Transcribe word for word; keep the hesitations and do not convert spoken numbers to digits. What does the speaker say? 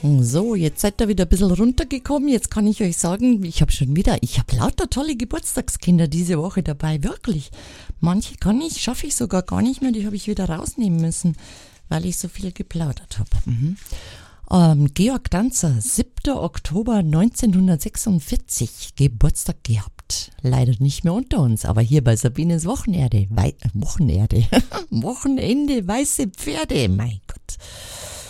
So, jetzt seid ihr wieder ein bisschen runtergekommen. Jetzt kann ich euch sagen, ich habe schon wieder, ich habe lauter tolle Geburtstagskinder diese Woche dabei, wirklich. Manche kann ich, schaffe ich sogar gar nicht mehr, die habe ich wieder rausnehmen müssen, weil ich so viel geplaudert habe. Mhm. Ähm, Georg Danzer, siebter Oktober neunzehnhundertsechsundvierzig, Geburtstag gehabt. Leider nicht mehr unter uns, aber hier bei Sabines Wochenerde, Wei- Wochenerde, Wochenende, weiße Pferde, mein Gott.